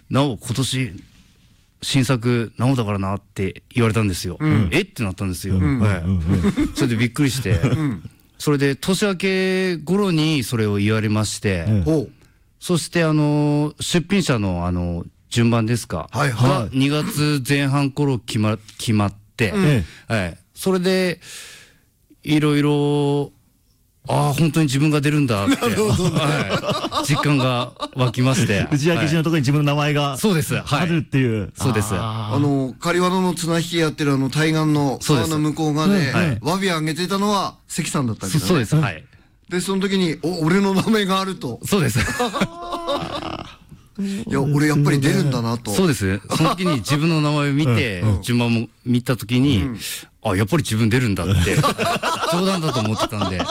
なお今年新作なおだからなって言われたんですよ。えってなったんですよ。それでびっくりして、それで年明け頃にそれを言われまして、そして出品者の順番ですか、が2月前半頃決まって、それでいろいろ本当に自分が出るんだって実感が湧きまして、 打ち上げ時のところに自分の名前があるっていう。 そうです。 狩輪の綱引きやってる対岸の川の向こう側でわび上げてたのは関さんだったんですよね。 そうです。はい。 でその時に俺の名前があると。 そうです。 いや俺やっぱり出るんだなと。 そうです。その時に自分の名前を見て順番も見た時にやっぱり自分出るんだって冗談だと思ってたんで。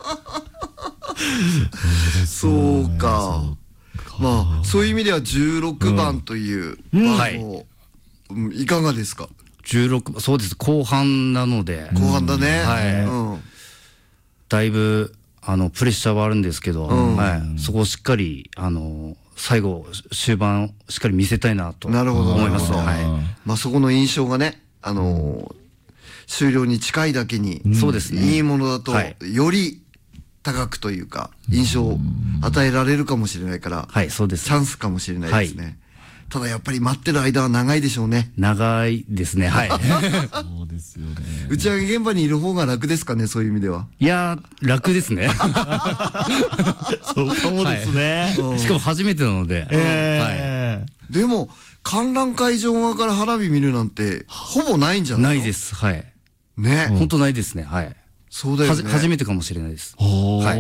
そうか。まあそういう意味では16番という番号いかがですか。 16、そうです。後半なので。 後半だね。 はい。だいぶプレッシャーはあるんですけど、そこをしっかり最後終盤しっかり見せたいなと思います。 まあそこの印象がね終了に近いだけにいいものだとより高くというか印象を与えられるかもしれないから、チャンスかもしれないですね。ただやっぱり待ってる間は長いでしょうね。 長いですね。はい。 そうですよね。 打ち上げ現場にいる方が楽ですかね、そういう意味では。 いやー、楽ですね。 そうかもですね。 しかも初めてなので。 でも観覧会場側から花火見るなんてほぼないんじゃない？ ないです。はい。 ね。 本当ないですね。はい。 そうだよね。 初めてかもしれないです。はい。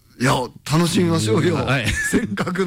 いや楽しみましょうよ。せっかく